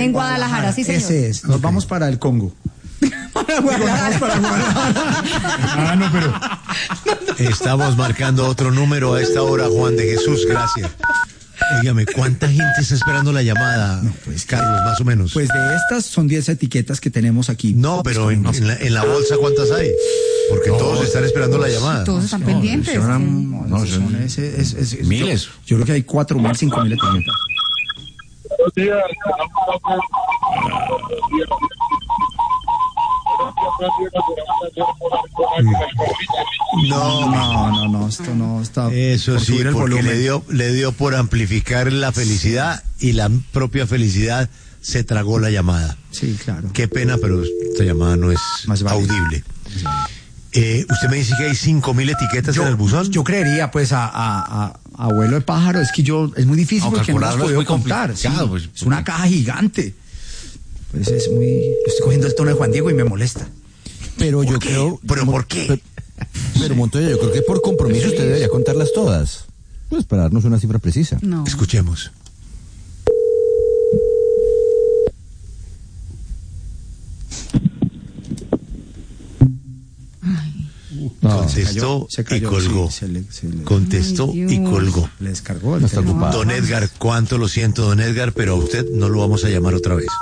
En Guadalajara, sí, señor. Ese es. Nos vamos para el Congo. Para Guadalajara. No, pero... Estamos marcando otro número a esta hora, Juan de Jesús, gracias. Dígame, ¿cuánta gente está esperando la llamada, Carlos, más o menos? Pues de estas son 10 etiquetas que tenemos aquí. No, pero en la bolsa, ¿cuántas hay? Porque todos están esperando la llamada. Todos están pendientes. Miles. Yo creo que hay 4.000, 5.000 etiquetas. No, esto no está. Eso sí, porque le dio por amplificar la felicidad y la propia felicidad se tragó la llamada. Sí, claro. Qué pena, pero esta llamada no es audible. Usted me dice que hay 5.000 etiquetas en el buzón. Yo creería, pues, a abuelo de pájaro, es que es muy difícil porque no las puedo contar. Sí, pues, es una caja gigante. Pues es muy... Estoy cogiendo el tono de Juan Diego y me molesta. Pero yo creo... ¿Pero por qué? Pero Montoya, yo creo que por compromiso usted debería contarlas todas. Pues para darnos una cifra precisa. No. Escuchemos. Contestó se cayó, y colgó. Sí, Contestó y colgó. Le descargó. No está ocupado. Don Edgar, cuánto lo siento, don Edgar, pero a usted no lo vamos a llamar otra vez.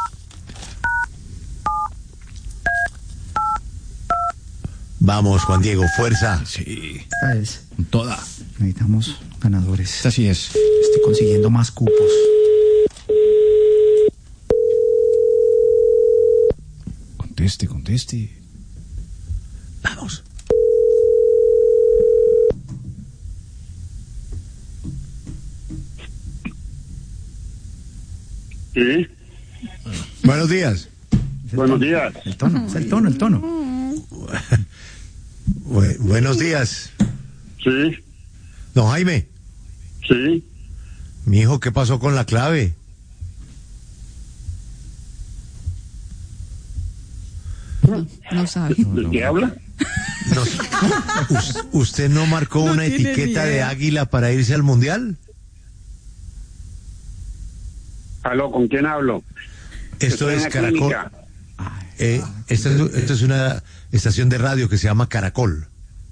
Vamos, Juan Diego, fuerza. Sí, Esta es. toda. Necesitamos ganadores. Así es. Estoy consiguiendo más cupos. Conteste. Vamos. Sí, Buenos días. buenos días. El tono. Buenos días. Sí, Don Jaime, sí. mi hijo, ¿qué pasó con la clave? No sabe. ¿De qué habla? ¿Usted no marcó una etiqueta de águila para irse al mundial? Aló, ¿con quién hablo? Esto Estoy en es la Caracol. clínica. Esto es una estación de radio que se llama Caracol.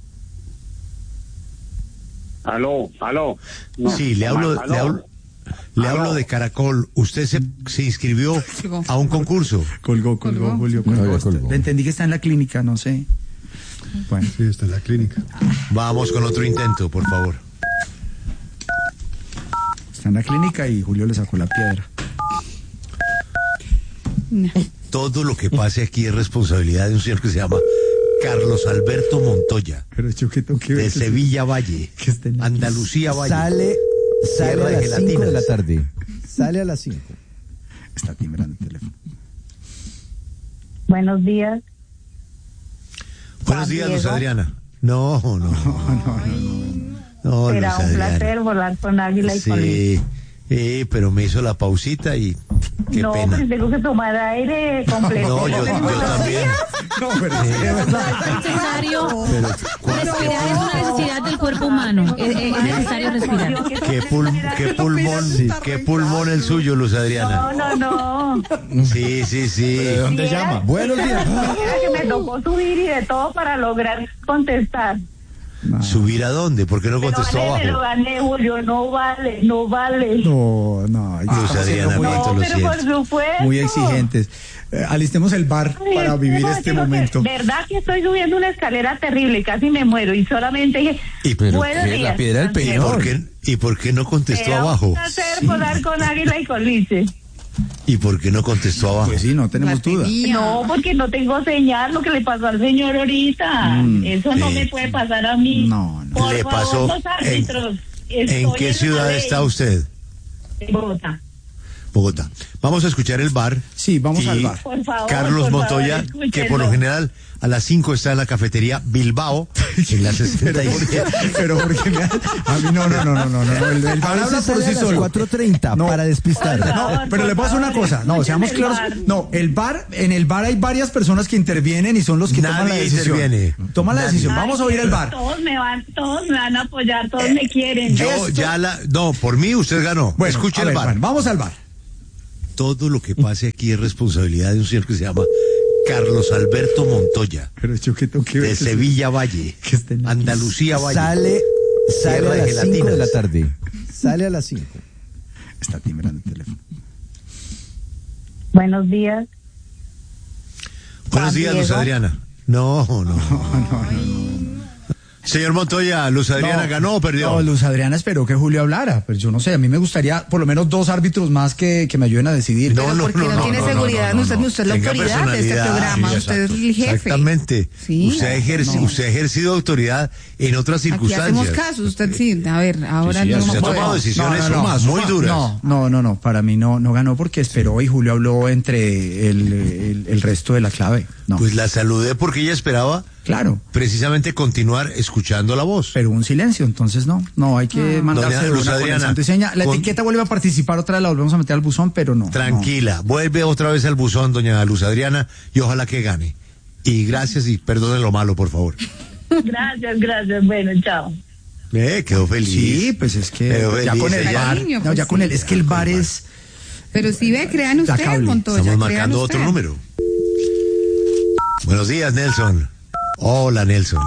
Aló. No, Sí, le hablo de Caracol. Usted se inscribió a un concurso. Colgó, Julio. Colgó. Le entendí que está en la clínica, no sé. Bueno. Sí, está en la clínica. Vamos con otro intento, por favor. Está en la clínica y Julio le sacó la piedra. Todo lo que pase aquí es responsabilidad de un señor que se llama Carlos Alberto Montoya, Pero yo que tengo que ver. de Sevilla Valle, que esté en la Andalucía Valle. Sale Tierra a de las 5 de gelatinas. la tarde. Sale a las 5. Está timbrando el teléfono. Buenos días. Buenos días, Luz Diego. Adriana. No, Será Luz un Adriana. placer volar con Águila y con Luis. Sí, pero me hizo la pausita y qué No, pena. pues tengo que tomar aire completo. No, yo también. No, pero Es necesario respirar, es una necesidad del cuerpo humano. Es necesario respirar. Qué pulmón el suyo, Luz Adriana. No. Sí. ¿De dónde llama? Buenos días. Mira que me tocó subir y de todo para lograr contestar. ¿Subir a dónde? ¿Por qué no contestó Me lo abajo? gané, Julio. No vale. No. Luz Adriana, cuánto lo Pero por siento. supuesto. Muy exigentes. Alistemos el bar para vivir este momento. Verdad que estoy subiendo una escalera terrible, casi me muero y solamente dije, Pero buenos ¿qué? días. La piedra del peñón. ¿Y por qué no contestó Era abajo? un placer volar con Águila y con Lice. ¿Y por qué no contestó abajo? Pues sí, no tenemos duda. No, porque no tengo señal, lo que le pasó al señor ahorita. Eso no me puede pasar a mí. No. Por Le favor, pasó los árbitros. ¿En Estoy qué la ciudad ley. está usted? En Bogotá. Bogotá. Vamos a escuchar el bar. Sí, vamos Y al bar. Por favor, Carlos por Montoya, favor, escúchenlo. que por lo general a las 5 está en la cafetería Bilbao, en la 67. Pero porque a mí no. El bar A habla veces por sale sí a las solo. 4:30 No. para despistar. Por No, favor, pero le por paso una favor, cosa. No, seamos escuchen el claros. bar. No, en el bar hay varias personas que intervienen y son los que toman la Nadie decisión. interviene. Toman la Nadie. decisión. Vamos a oír el bar. Todos me van a apoyar, todos me quieren. No, por mí usted ganó. Bueno, Escuche a el ver, bar. bueno, vamos al bar. todo lo que pase aquí es responsabilidad de un señor que se llama Carlos Alberto Montoya, Pero yo que tengo que ver de que Sevilla Valle, que estén aquí. Andalucía Valle. Sale Tierra a de las 5 de gelatinas. la tarde. Sale a las 5. Está timbrando el teléfono. Buenos días. Buenos días, Luz Diego. Adriana. No. Señor Montoya, ¿Luz Adriana ganó o perdió? No, Luz Adriana esperó que Julio hablara, pero yo no sé, a mí me gustaría por lo menos 2 árbitros más que me ayuden a decidir. Pero porque no tiene seguridad, usted es la Tenga autoridad de este personalidad. programa, Sí, usted es exacto. el jefe. Exactamente. Sí. Usted ha ejercido autoridad en otras Aquí circunstancias. hacemos caso, usted sí, a ver, ahora Sí, no usted ha puede. tomado decisiones muy duras. No, para mí no ganó porque esperó y Julio habló entre el resto de la clave. No, Pues la saludé porque ella esperaba claro, precisamente continuar escuchando la voz. pero un silencio, entonces no, hay que mandarse Doña de Luz una con el Adriana, santo y seña. La con- etiqueta vuelve a participar otra vez, la volvemos a meter al buzón, pero no. Tranquila, vuelve otra vez al buzón, doña Luz Adriana, y ojalá que gane. Y gracias y perdone lo malo, por favor. Gracias. Bueno, chao. Quedó feliz. Sí, pues es que Pero ya feliz, con el ella- bar, Cariño, no, pues ya con sí. el, es que el bar es, Pero si ve, crean usted, Destacable. Montoya. Estamos crean marcando usted. otro número. Buenos días, Nelson. Hola, Nelson.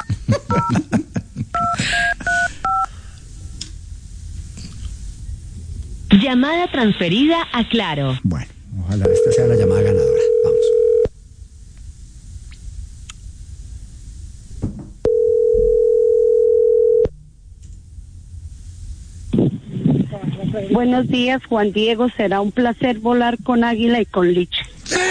Llamada transferida a Claro. bueno, ojalá esta sea la llamada ganadora. Vamos. Buenos días, Juan Diego. Será un placer volar con Águila y con Liche.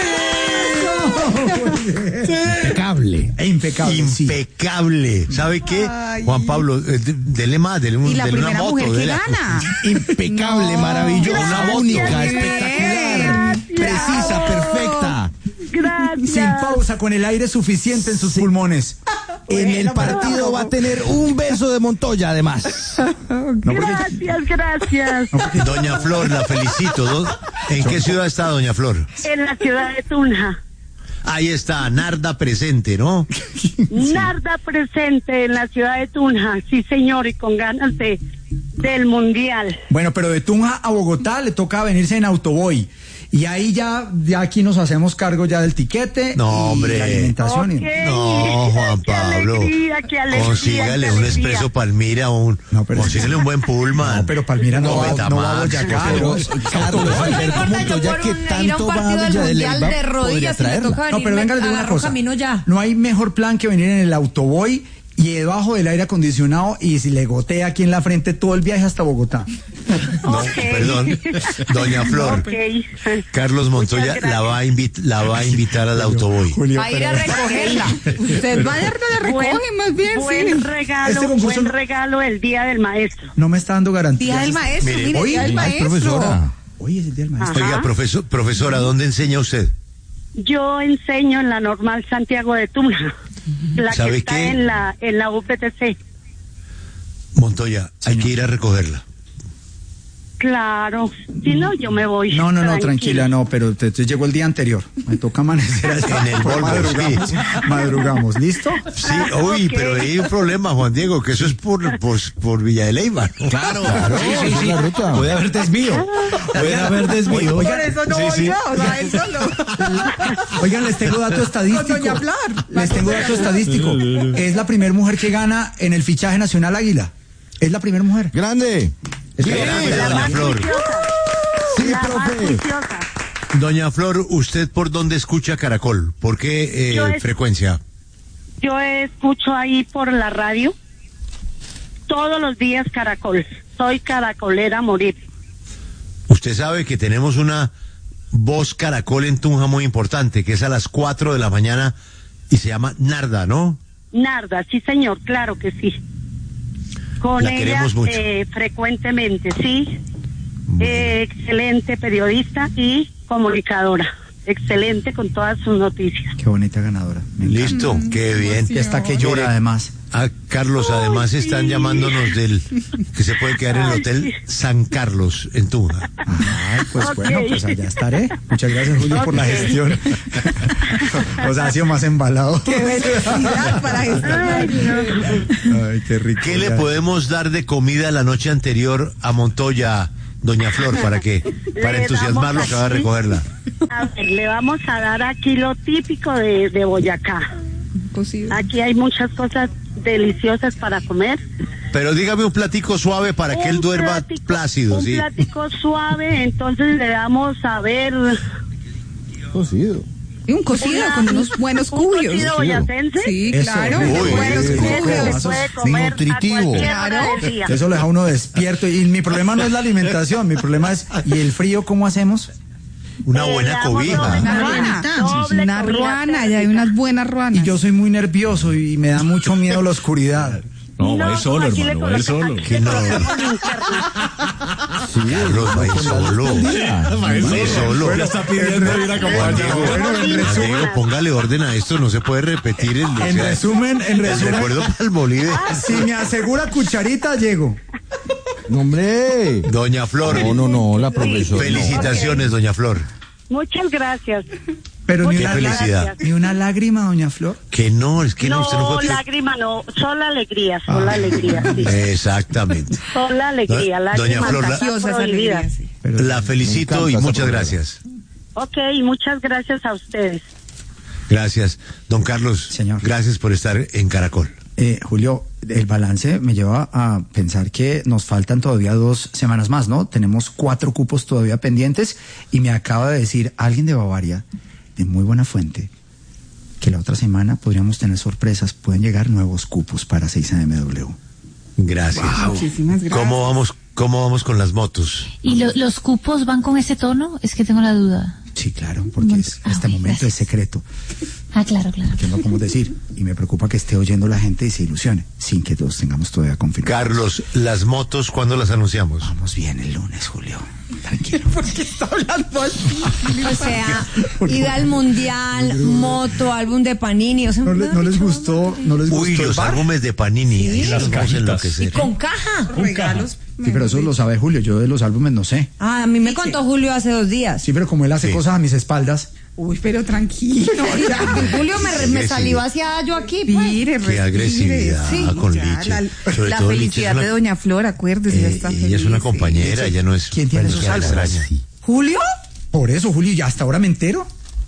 Impecable. Impecable. sí. Impecable. ¿Sabe qué? Juan Pablo, dele más, dele Y la una primera moto. mujer que dele- gana. Impecable, No. maravillosa, Gracias, única, bien. espectacular, precisa, perfecta. Gracias. Sin pausa, con el aire suficiente en sus pulmones. En el partido va a tener un beso de Montoya, además. Gracias. Doña Flor, la felicito. ¿En qué ciudad está Doña Flor? En la ciudad de Tunja. Ahí está, Narda presente, ¿no? Narda presente en la ciudad de Tunja. Sí, señor, y con ganas del mundial. Bueno, pero de Tunja a Bogotá le toca venirse en autoboy. Y ahí ya aquí nos hacemos cargo ya del tiquete. No, y hombre. la alimentación. Ok. No, Juan Qué Pablo. alegría, qué alegría, Consígale qué un alegría. expreso Palmira, No, pero consígale un buen Pullman. No, pero Palmira no va a Betamax, Boyacá. Carlos Alberto Montoya, que tanto va a Villa de Leyva, podría traerla. No, pero venga, le digo una cosa. No hay mejor plan que venir en el autoboy y debajo del aire acondicionado y si le gotea aquí en la frente todo el viaje hasta Bogotá. No, Ok. perdón. Doña Flor, Ok. Carlos Montoya Muchas la va a invitar al autoboy. Julio, Va a ir a pero- recogerla. Usted va a ir de recoge más bien, Buen sí. regalo, Este concurso buen no- regalo el Día del Maestro. No me está dando garantía. Día del maestro, Mire, mire, hoy día del Ay, maestro. profesora. Hoy es el día del maestro. Ajá. Oiga, profesora, ¿dónde enseña usted? Yo enseño en la Normal Santiago de Tunja, la que ¿Sabe está qué? en la UPTC. Montoya, hay que ir a recogerla. Claro, si no yo me voy. No, Tranquila. tranquila, no, pero te llegó el día anterior. Me toca amanecer En el Volvo, madrugamos, sí. madrugamos, ¿listo? Sí, uy, Ok. pero hay un problema, Juan Diego, que eso es por Villa de Leyva, ¿no? Claro, sí, sí, la ruta. Puede haber desvío. Puede haber desvío. Oigan, eso no oiga, o sea, él solo. Oigan, les tengo dato estadístico. Con doña Flor. Les tengo dato estadístico. Es la primera mujer que gana en el fichaje nacional Águila. Es la primera mujer. Grande. Grande, La doña más Flor. juiciosa. Sí, La más profe. juiciosa. Doña Flor, ¿usted por dónde escucha Caracol? ¿Por qué Yo es- frecuencia? Yo escucho ahí por la radio todos los días Caracol. Soy caracolera a morir. Usted sabe que tenemos una voz Caracol en Tunja muy importante, que es a las 4 de la mañana y se llama Narda, ¿no? Narda, sí señor, claro que sí. Con La ella queremos mucho. frecuentemente, sí. Excelente periodista y comunicadora. Excelente con todas sus noticias. Qué bonita ganadora. Me encanta. Listo, qué bien. Y hasta que llora, Mire, además. Carlos, además están llamándonos del que se puede quedar en el Hotel San Carlos en Tunja. Ay, pues Ok. bueno, pues allá estaré. Muchas gracias, Julio, por la Ok. gestión. O sea, ha sido más embalado. Qué velocidad para esto. Ay, qué rico. ¿Qué le ya. podemos dar de comida la noche anterior a Montoya, doña Flor, para entusiasmarlo acaba de recogerla? A ver, le vamos a dar aquí lo típico de Boyacá. Aquí hay muchas cosas deliciosas para comer. Pero dígame un platico suave para que él duerma plácido, ¿sí? Un platico suave, entonces le damos a ver... Cocido. Y un cocido con unos buenos cuyos. ¿Un cocido boyacense? Sí, Eso, claro. uy, Buenos Se puede comer nutritivo. Claro. Eso lo deja uno despierto. Y mi problema no es la alimentación, mi problema es, ¿y el frío cómo hacemos? Una buena cobija. Una ruana, ya hay unas buenas ruanas. Y yo soy muy nervioso y me da mucho miedo la oscuridad. No, va a ir solo, hermano, va a ir solo. Que no. Sí, Carlos, va a ir solo. Va a ir solo. Ya está pidiendo ir a acompañar. Diego, póngale orden a esto, no se puede repetir En resumen, el recuerdo para el Bolívar. si me asegura cucharita, llego. No, hombre. Doña Flor. No, la profesora. Felicitaciones, doña Flor. Muchas gracias. Pero ni Muchas una, felicidad. ni una lágrima, doña Flor. Que no, es que no, usted no puede... lágrima no, solo alegría, alegría. Sí. Exactamente. Solo alegría, Doña Flor, Contagiosas alegrías. Sí. la felicito y muchas gracias. Ok, muchas gracias a ustedes. Gracias. Don Carlos, Señor. Gracias por estar en Caracol. Julio, el balance me lleva a pensar que nos faltan todavía 2 semanas más, ¿no? Tenemos 4 cupos todavía pendientes y me acaba de decir alguien de Bavaria, de muy buena fuente, que la otra semana podríamos tener sorpresas, pueden llegar nuevos cupos para 6AMW. Gracias. Wow. Muchísimas gracias. ¿Cómo vamos con las motos? ¿Y los cupos van con ese tono? Es que tengo la duda. Sí, claro, porque este momento es secreto. Claro. Que no podemos decir. Y me preocupa que esté oyendo la gente y se ilusione, sin que todos tengamos todavía confirmado. Carlos, las motos, ¿cuándo las anunciamos? Vamos bien el lunes, Julio. Tranquilo. ¿Por qué está hablando así? O sea, ida al mundial, moto, álbum de Panini. O sea, ¿No les gustó? Uy, los álbumes de Panini. Sí. Ahí las vamos a enloquecer. Y con caja. Regalos. Sí, pero eso lo sabe Julio. Yo de los álbumes no sé. A mí me contó Julio hace 2 días. Sí, pero como él hace cosas a mis espaldas. Uy, pero tranquilo. Julio me salió hacia yo aquí. Pues. Respire, Qué agresividad con ya, Liche. La felicidad de doña Flor, acuérdese, ya está feliz. Ella es una compañera, ella no es... ¿Quién tiene esos álbumes? ¿Julio? Por eso, Julio, ya hasta ahora me entero.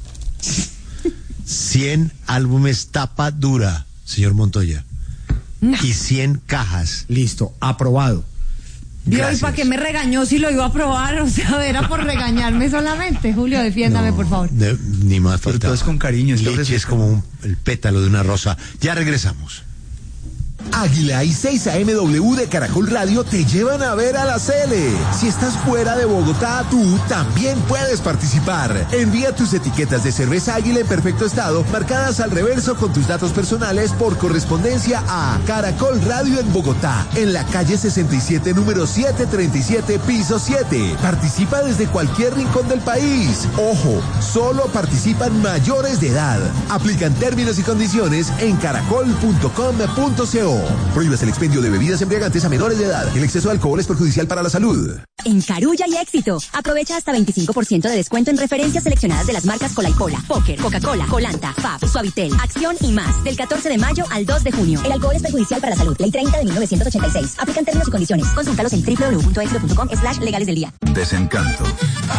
100 álbumes tapa dura, señor Montoya. Y 100 cajas. Listo, aprobado. ¿Y Gracias. para qué me regañó si lo iba a probar? O sea, era por regañarme solamente. Julio, defiéndame, por favor. Ni más Pero faltaba. todo es con cariño. Liche es como el pétalo de una rosa. Ya regresamos. Águila y 6AMW de Caracol Radio te llevan a ver a la Cele. Si estás fuera de Bogotá, tú también puedes participar. Envía tus etiquetas de cerveza Águila en perfecto estado, marcadas al reverso con tus datos personales por correspondencia a Caracol Radio en Bogotá, en la calle 67, número 737, piso 7. Participa desde cualquier rincón del país. Ojo, solo participan mayores de edad. Aplican términos y condiciones en caracol.com.co. Prohíbas el expendio de bebidas embriagantes a menores de edad. El exceso de alcohol es perjudicial para la salud. En Carulla y Éxito, aprovecha hasta 25% de descuento en referencias seleccionadas de las marcas Cola y Cola, Póker, Coca-Cola, Colanta, Fab, Suavitel, Acción y más, del 14 de mayo al 2 de junio. El alcohol es perjudicial para la salud. Ley 30 de 1986. Aplican términos y condiciones. Consúltalos en www.exito.com/legales del día. Desencanto.